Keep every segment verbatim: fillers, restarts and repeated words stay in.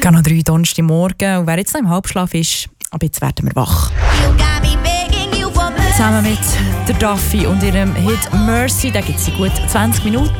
Kanal drei Donnerstagmorgen. Und wer jetzt noch im Halbschlaf ist, ab jetzt werden wir wach. Zusammen mit der Duffy und ihrem Hit Mercy, da gibt es gut zwanzig Minuten.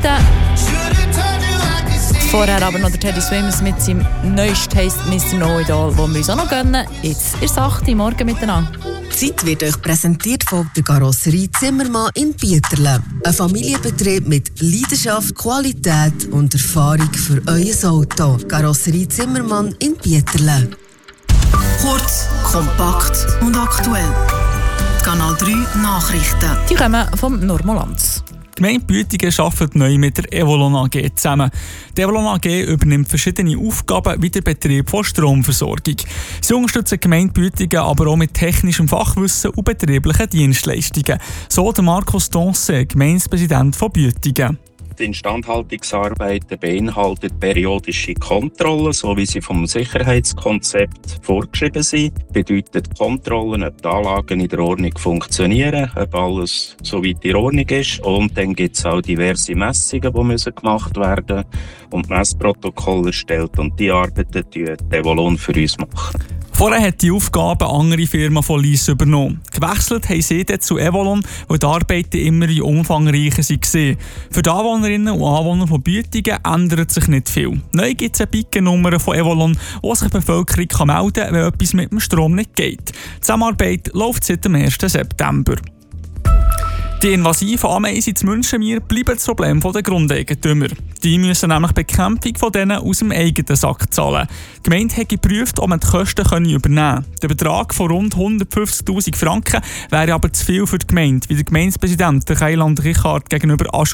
Vorher aber noch der Teddy Swims mit seinem neuesten Taste Mister Know-It-All, wo wir uns auch noch gönnen. Jetzt ist es acht Uhr morgen miteinander. Die Zeit wird euch präsentiert von der Karosserie Zimmermann in Bieterle. Ein Familienbetrieb mit Leidenschaft, Qualität und Erfahrung für euer Auto. Karosserie Zimmermann in Bieterle. Kurz, kompakt und aktuell. Kanal drei Nachrichten. Die kommen vom Normolanz. Die Gemeinde Büetingen arbeitet neu mit der Evolon A G zusammen. Die Evolon A G übernimmt verschiedene Aufgaben wie der Betrieb von Stromversorgung. Sie unterstützen die Gemeinde Büetingen aber auch mit technischem Fachwissen und betrieblichen Dienstleistungen. So der Markus Donce, Gemeindepräsident von Büetingen. Die Instandhaltungsarbeiten beinhalten periodische Kontrollen, so wie sie vom Sicherheitskonzept vorgeschrieben sind. Das bedeutet Kontrollen, ob die Anlagen in der Ordnung funktionieren, ob alles soweit in Ordnung ist. Und dann gibt es auch diverse Messungen, die müssen gemacht werden und Messprotokolle erstellt. Und die Arbeiten die Evolon für uns machen. Vorher hat die Aufgabe eine andere Firma von Lyss übernommen. Gewechselt haben sie dann zu Evolon, weil die Arbeiten immer umfangreicher waren. Für die Anwohnerinnen und Anwohner von Büetingen ändert sich nicht viel. Neu gibt es eine Piken-Nummer von Evolon, wo sich die Bevölkerung melden kann, wenn etwas mit dem Strom nicht geht. Die Zusammenarbeit läuft seit dem ersten September. Die invasiven Ameisen in Münchenmier bleiben das Problem der Grundeigentümer. Die müssen nämlich die Bekämpfung von denen aus dem eigenen Sack zahlen. Die Gemeinde hat geprüft, ob man die Kosten übernehmen kann. Der Betrag von rund hundertfünfzigtausend Franken wäre aber zu viel für die Gemeinde, wie der Gemeindepräsident Kailand Richard gegenüber